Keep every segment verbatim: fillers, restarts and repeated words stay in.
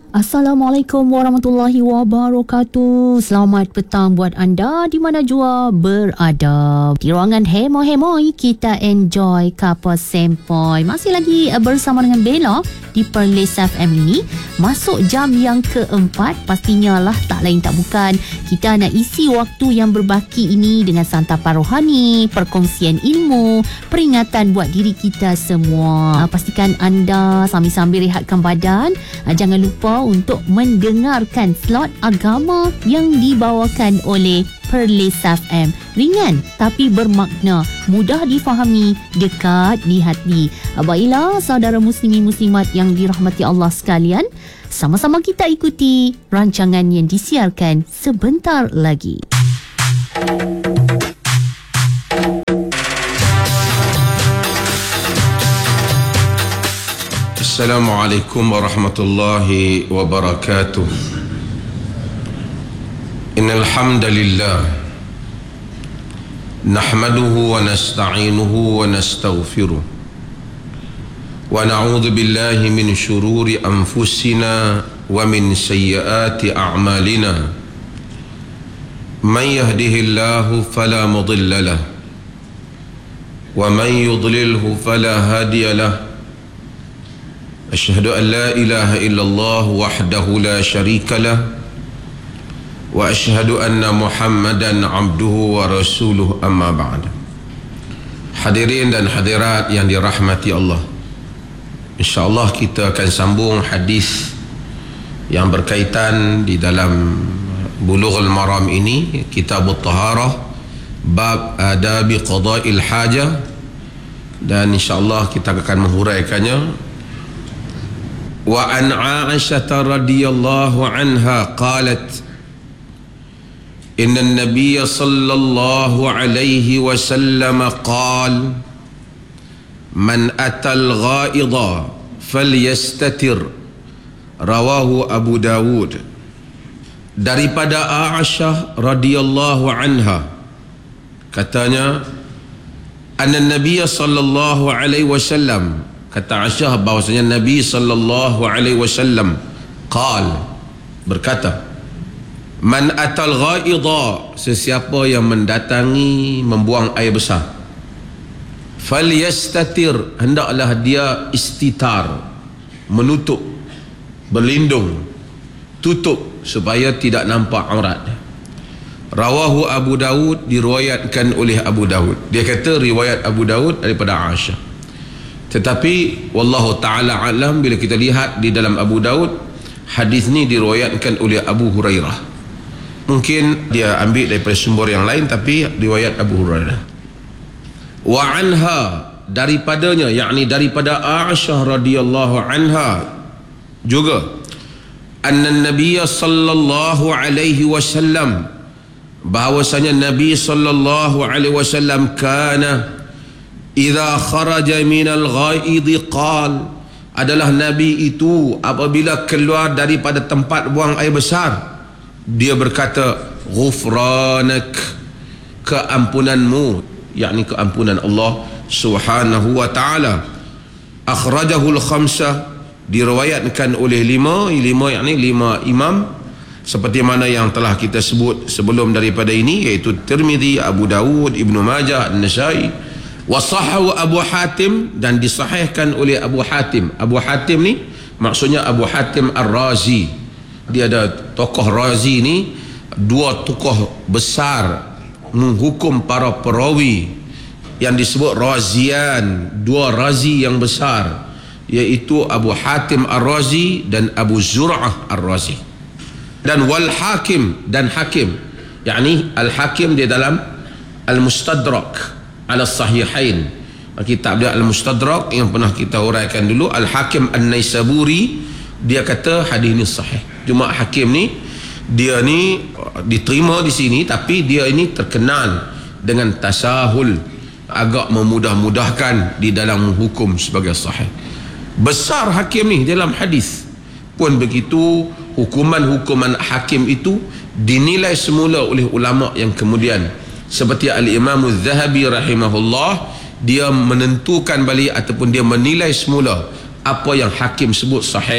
Assalamualaikum warahmatullahi wabarakatuh. Selamat petang buat anda di mana jua berada. Di ruangan hemo-hemoi kita enjoy kapal sempoi. Masih lagi bersama dengan Bella di Perlis F M ini. Masuk jam yang keempat, pastinya lah tak lain tak bukan kita nak isi waktu yang berbaki ini dengan santapan rohani, perkongsian ilmu, peringatan buat diri kita semua. Pastikan anda sambil-sambil rehatkan badan. Jangan lupa untuk mendengarkan slot agama yang dibawakan oleh Perlis F M. Ringan tapi bermakna, mudah difahami, dekat di hati. Baiklah saudara muslimin muslimat yang dirahmati Allah sekalian, sama-sama kita ikuti rancangan yang disiarkan sebentar lagi. Assalamualaikum warahmatullahi wabarakatuh. Innal hamdalillah nahmaduhu wa nasta'inuhu wa nastaghfiruh wa na'udzu billahi min shururi anfusina wa min sayyiati a'malina. Man yahdihillahu fala mudilla lahu wa man yudlilhu fala hadiya lahu. Asyhadu an la ilaha illallah wahdahu la syarika lah wa asyhadu anna Muhammadan abduhu wa rasuluh, amma ba'd. Hadirin dan hadirat yang dirahmati Allah, InsyaAllah kita akan sambung hadis yang berkaitan di dalam Bulughul Maram ini, Kitabut Taharah, bab adabi qada'il hajah, dan insyaAllah kita akan menghuraikannya. Wa an Aisyah radhiyallahu anha qalat inna an-nabiy sallallahu alaihi wasallam qala man atal ghaidha falyastatir, rawahu Abu Dawud. Daripada Aisyah radhiyallahu anha, katanya anna an-nabiy sallallahu alaihi wasallam, kata Aisyah bahwasanya Nabi sallallahu alaihi wasallam qal, berkata, man atal ghaidha, sesiapa yang mendatangi membuang air besar, falyastatir, hendaklah dia istitar, menutup, berlindung, tutup supaya tidak nampak aurat. Rawahu Abu Dawud, diriwayatkan oleh Abu Dawud. Dia kata riwayat Abu Dawud daripada Aisyah. Tetapi wallahu ta'ala alam, bila kita lihat di dalam Abu Daud, hadis ni diriwayatkan oleh Abu Hurairah. Mungkin dia ambil daripada sumber yang lain, tapi riwayat Abu Hurairah. Wa anha, daripadanya, yakni daripada Aisyah radhiyallahu anha juga, anna Nabiya sallallahu alaihi wasallam, bahwasanya Nabi sallallahu alaihi wasallam kana idza kharaja minal ghaid qal, adalah Nabi itu apabila keluar daripada tempat buang air besar, dia berkata, ghufranak, keampunanmu, yakni keampunan Allah subhanahu wa ta'ala. Akhrajahul khamsah, diriwayatkan oleh lima, lima yakni lima imam, seperti mana yang telah kita sebut sebelum daripada ini, iaitu Tirmidzi, Abu Dawud, Ibnu Majah, An-Nasai. Wasahahu Abu Hatim, dan disahihkan oleh Abu Hatim. Abu Hatim ni maksudnya Abu Hatim Ar-Razi. Dia ada tokoh Razi ni, dua tokoh besar menghukum para perawi yang disebut Razian, dua razi yang besar, iaitu Abu Hatim Ar-Razi dan Abu Zur'ah Ar-Razi. Dan wal Hakim, dan Hakim, yakni Al-Hakim di dalam Al-Mustadrak ala Sahihain, kitab dia Al-Mustadrak yang pernah kita huraikan dulu. Al-Hakim An-Naisaburi, dia kata hadis ni sahih. Cuma Hakim ni, dia ni diterima di sini, tapi dia ini terkenal dengan tasahul, agak memudah-mudahkan di dalam hukum sebagai sahih. Besar Hakim ni dalam hadis. Pun begitu, hukuman-hukuman Hakim itu dinilai semula oleh ulama yang kemudian, seperti Al-Imam Az-Zahabi rahimahullah, dia menentukan balik ataupun dia menilai semula apa yang Hakim sebut sahih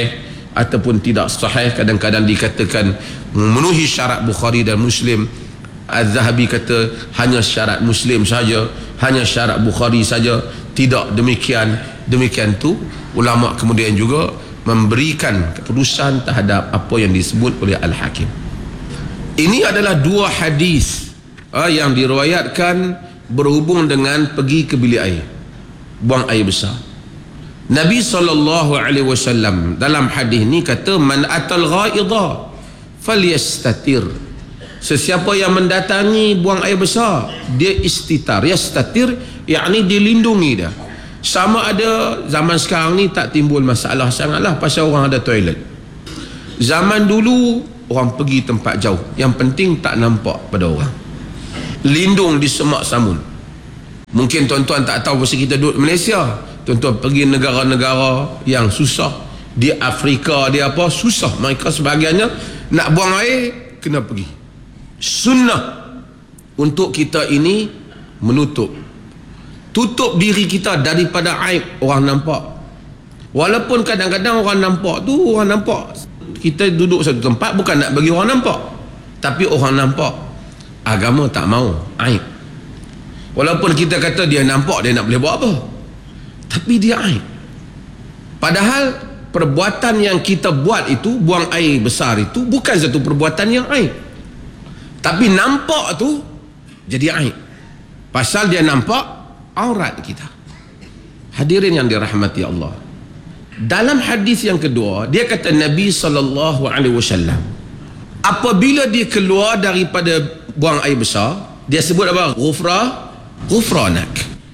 ataupun tidak sahih. Kadang-kadang dikatakan memenuhi syarat Bukhari dan Muslim. Az-Zahabi kata hanya syarat Muslim saja, hanya syarat Bukhari saja. Tidak demikian. Demikian tu ulama kemudian juga memberikan keputusan terhadap apa yang disebut oleh Al-Hakim. Ini adalah dua hadis uh, yang diriwayatkan berhubung dengan pergi ke bilik air, buang air besar. Nabi sallallahu alaihi wasallam dalam hadis ni kata, man atal ghaidha falyastatir. Sesiapa yang mendatangi buang air besar, dia istitar. Yastatir yakni dilindungi dia. Sama ada zaman sekarang ni tak timbul masalah sangatlah pasal orang ada toilet. Zaman dulu orang pergi tempat jauh, yang penting tak nampak pada orang. Lindung di semak samun. Mungkin tuan-tuan tak tahu pasal kita duduk Malaysia. Tuan-tuan pergi negara-negara yang susah, di Afrika dia apa susah, mereka sebahagiannya nak buang air kena pergi. Sunnah untuk kita ini menutup, tutup diri kita daripada aib orang nampak. Walaupun kadang-kadang orang nampak tu, orang nampak kita duduk satu tempat bukan nak bagi orang nampak, tapi orang nampak. Agama tak mau aib. Walaupun kita kata dia nampak, dia nak boleh buat apa, tapi dia aib. Padahal perbuatan yang kita buat itu, buang air besar itu, bukan satu perbuatan yang aib, tapi nampak tu jadi aib. Pasal dia nampak aurat kita. Hadirin yang dirahmati Allah, dalam hadis yang kedua dia kata Nabi sallallahu alaihi wasallam, apabila dia keluar daripada buang air besar, dia sebut apa? Ghufra ghufranak,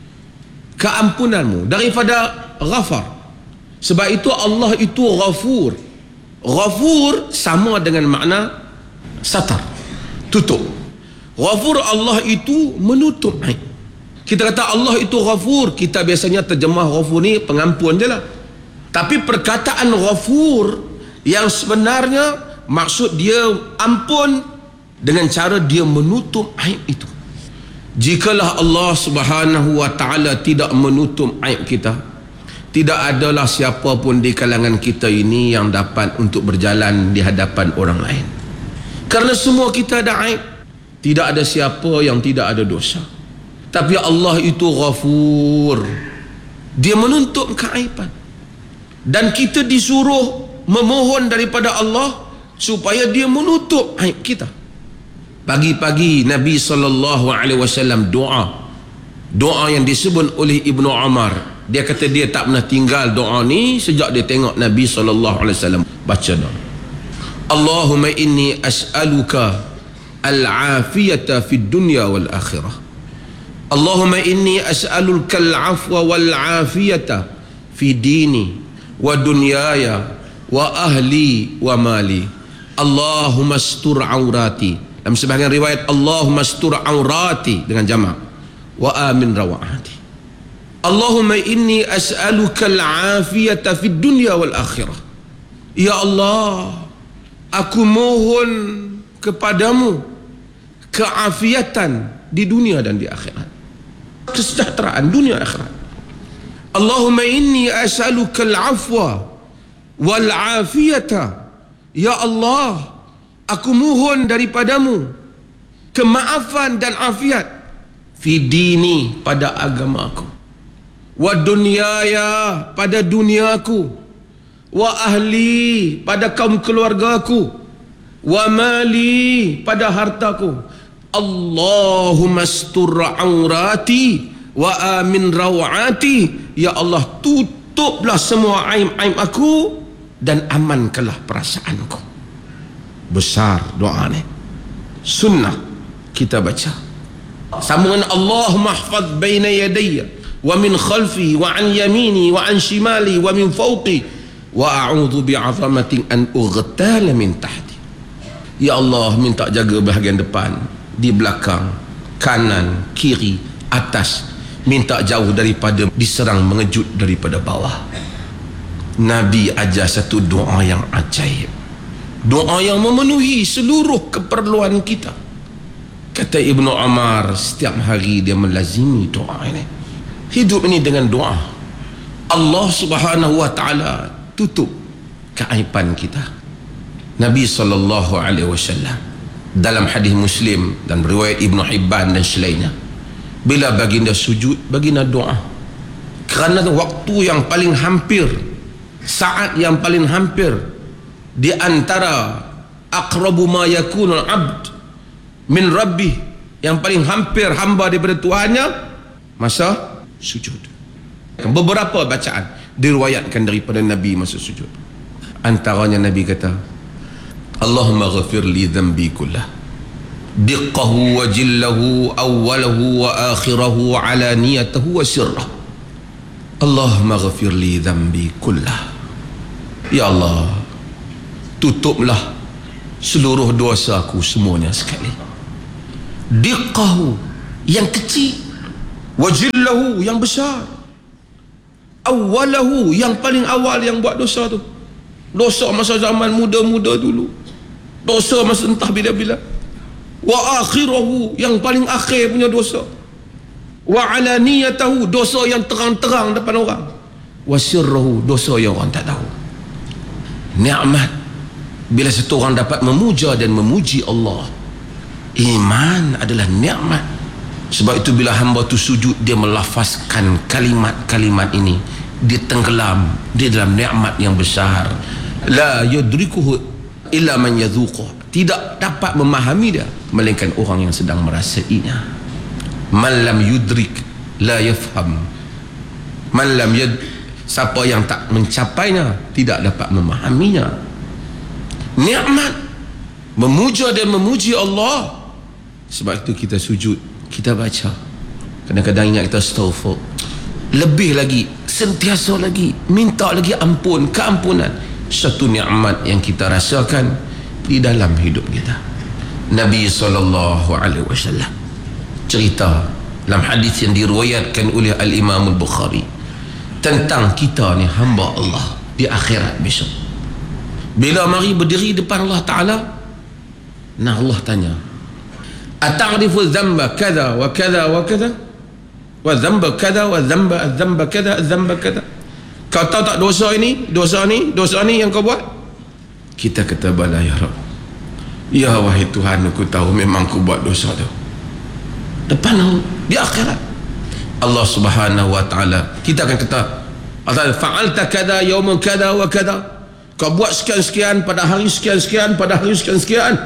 keampunanmu daripada ghafar. Sebab itu Allah itu ghafur. Ghafur sama dengan makna satar, tutup. Ghafur Allah itu menutup aib. Kita kata Allah itu ghafur, kita biasanya terjemah ghafur ni pengampun je lah. Tapi perkataan ghafur yang sebenarnya maksud dia ampun dengan cara dia menutup aib itu. Jikalah Allah subhanahu wa ta'ala tidak menutup aib kita, tidak adalah siapa pun di kalangan kita ini yang dapat untuk berjalan di hadapan orang lain. Kerana semua kita ada aib. Tidak ada siapa yang tidak ada dosa. Tapi Allah itu ghafur. Dia menutup keaiban. Dan kita disuruh memohon daripada Allah supaya dia menutup aib kita. Pagi-pagi Nabi sallallahu alaihi wasallam doa. Doa yang disebut oleh Ibnu Umar. Dia kata dia tak pernah tinggal doa ni sejak dia tengok Nabi sallallahu alaihi wasallam baca doa. Allahumma inni as'aluka al-afiyata fid dunya wal akhirah. Allahumma inni as'aluka al-afwa wal afiyata fi dini wa dunyaya wa ahli wa mali. Allahumma astur aurati. Dalam sebahagian riwayat Allahumma astur aurati dengan jamak, wa amin rawati. Allahumma inni as'aluka al-afiyata fid dunya wal akhirah. Ya Allah, aku mohon kepadamu keafiatan di dunia dan di akhirat, kesejahteraan dunia akhirat. Allahumma inni as'aluka al-afwa wal afiyata. Ya Allah, aku mohon daripadamu kemaafan dan afiat fi dini, pada agamaku, wa dunyaya, pada duniaku, wa ahli, pada kaum keluargaku, wa mali, pada hartaku. Allahumma astur aurati wa amin rawati. Ya Allah, tutuplah semua aib-aib aku dan amankanlah perasaanku. Besar doa ni, sunnah kita baca. Sambungan Allahumma hafaz baina yadayya wa min khalfi wa an yamini wa an shimali wa min fawqi wa a'udhu bi'azamatin an ughtal min tahti. Ya Allah, minta jaga bahagian depan, di belakang, kanan, kiri, atas. Minta jauh daripada diserang mengejut daripada bawah. Nabi ajar satu doa yang ajaib, doa yang memenuhi seluruh keperluan kita. Kata Ibnu Umar, setiap hari dia melazimi doa ini. Hidup ini dengan doa. Allah subhanahu wa ta'ala tutup keaiban kita. Nabi sallallahu alaihi wasallam dalam hadis Muslim dan riwayat Ibnu Hibban dan selainnya, bila baginda sujud, baginda doa. Kerana waktu yang paling hampir, saat yang paling hampir di antara aqrabu ma yakunul abd min rabbih, yang paling hampir hamba daripada Tuhannya, masa sujud. Beberapa bacaan diriwayatkan daripada Nabi masa sujud. Antaranya Nabi kata, Allahumma ghafir li dhanbi kullah, diqqahu wa jillahu, awwalahu wa akhirahu, alaniyatahu wa sirrah. Allahumma ghafir li dhanbi kullah. Ya Allah, tutuplah seluruh dosaku semuanya sekali. Diqqahu, yang kecil, wa jillahu, yang besar, awwalahu, yang paling awal yang buat dosa tu, dosa masa zaman muda-muda dulu, dosa masa entah bila-bila, wa akhirahu, yang paling akhir punya dosa, wa alaniyatahu, dosa yang terang-terang depan orang, wa sirrahu, dosa yang orang tak tahu. Nikmat bila satu orang dapat memuja dan memuji Allah. Iman adalah nikmat. Sebab itu bila hamba tu sujud, dia melafazkan kalimat-kalimat ini, dia tenggelam di dalam nikmat yang besar. La yudrikuhu illa man yadhuquh, tidak dapat memahami dia melainkan orang yang sedang merasainya. Man lam yudrik la yafham, man lam yad, siapa yang tak mencapainya tidak dapat memahaminya. Nikmat memuja dan memuji Allah. Sebab itu kita sujud, kita baca, kadang-kadang ingat kita astaghfir, lebih lagi, sentiasa lagi minta lagi ampun, keampunan. Satu nikmat yang kita rasakan di dalam hidup kita. Nabi sallallahu alaihi wasallam cerita dalam hadis yang diriwayatkan oleh Al-Imam Al-Bukhari tentang kita ni hamba Allah di akhirat besok. Bila mari berdiri depan Allah Ta'ala, nah Allah tanya, ata'rifu dhanba kada wa kada wa kada wa dhanba kada wa dhanba dhanba kada dhanba kada, kau tahu tak dosa ini, dosa ni, dosa ni yang kau buat? Kita kata bala ya Rabb. Ya wahai Tuhan, aku tahu memang aku buat dosa tu. Depan Allah di akhirat, Allah Subhanahu wa taala, kita akan kata, fa'alta kada yauman kada wa kada, kau buat sekian-sekian pada hari sekian-sekian pada hari sekian-sekian.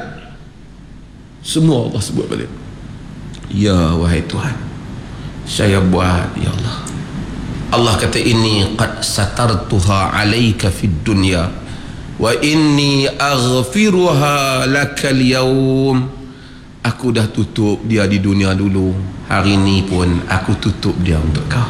Semua Allah sebut balik. Ya wahai Tuhan, saya buat ya Allah. Allah kata, inni qad satartuha alayka fid dunya wa inni aghfiruha lakal yawm. Aku dah tutup dia di dunia dulu, hari ni pun aku tutup dia untuk kau.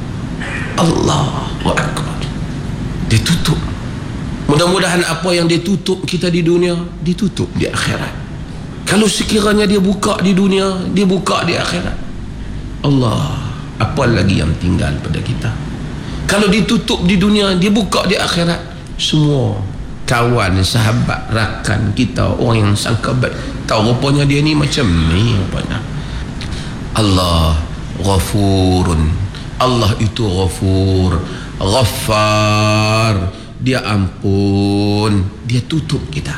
Allahu Akbar. Dia tutup. Mudah-mudahan apa yang dia tutup kita di dunia, ditutup di akhirat. Kalau sekiranya dia buka di dunia, dia buka di akhirat, Allah, apa lagi yang tinggal pada kita? Kalau ditutup di dunia, dia buka di akhirat, semua kawan, sahabat, rakan kita, orang yang sangka baik, tahu rupanya dia ni macam ni rupanya. Allah Ghafurun, Allah itu Ghafur, Ghaffar, dia ampun, dia tutup kita.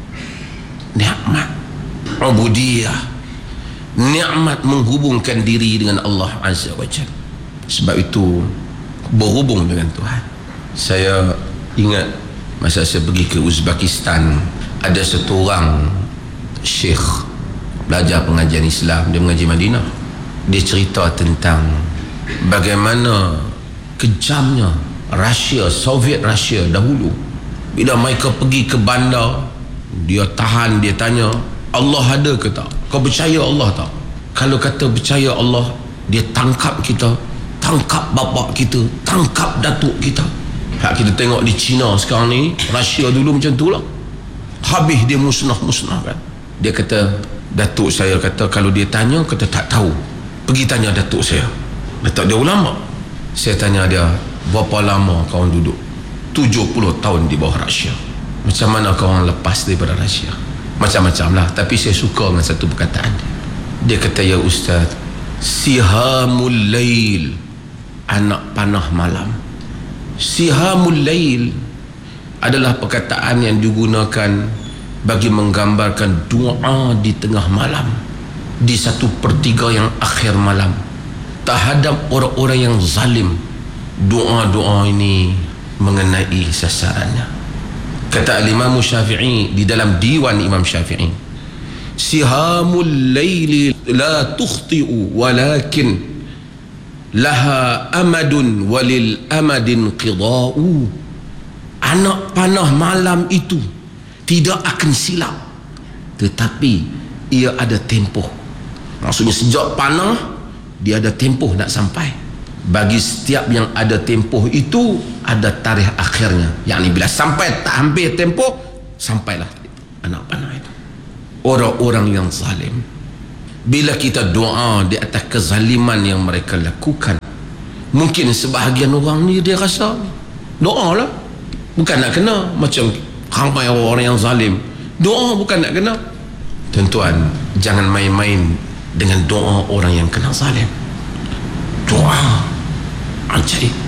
Nikmat ubudiyah, nikmat menghubungkan diri dengan Allah Azza wa Jalla. Sebab itu berhubung dengan Tuhan. Saya ingat masa saya pergi ke Uzbekistan, ada satu orang syekh belajar pengajian Islam, dia mengaji Madinah. Dia cerita tentang bagaimana kejamnya Rusia, Soviet Rusia dahulu. Bila mereka pergi ke bandar, dia tahan, dia tanya, Allah ada ke tak? Kau percaya Allah tak? Kalau kata percaya Allah, dia tangkap kita, tangkap bapa kita, tangkap datuk kita. Hak kita tengok di China sekarang ni, Rusia dulu macam tu lah, habis dia musnah-musnah kan. Dia kata, datuk saya kata, kalau dia tanya, kata tak tahu, pergi tanya datuk saya. Datuk dia ulama. Saya tanya dia, berapa lama kau duduk? tujuh puluh tahun di bawah Rusia. Macam mana kau orang lepas daripada Rusia? Macam-macam lah. Tapi saya suka dengan satu perkataan dia. Dia kata, ya Ustaz, sihamul lail, anak panah malam. Sihamul lail, adalah perkataan yang digunakan bagi menggambarkan doa di tengah malam, di satu pertiga yang akhir malam, terhadap orang-orang yang zalim. Doa-doa ini mengenai sasarannya. Kata Imam Syafi'i di dalam diwan Imam Syafi'i, sihamul laili la tukhti'u walakin laha amadun walil amadin qida'u. Anak panah malam itu tidak akan silap, tetapi ia ada tempoh. Maksudnya sejak panah dia ada tempoh nak sampai. Bagi setiap yang ada tempoh itu ada tarikh akhirnya, yakni bila sampai tak hampir tempoh, sampailah anak panah itu. Orang-orang yang zalim, bila kita doa di atas kezaliman yang mereka lakukan, mungkin sebahagian orang ni dia rasa doa lah bukan nak kena, macam ramai orang yang zalim, doa bukan nak kena. Tuan-tuan, jangan main-main dengan doa orang yang kena zalim. Doa ajaib.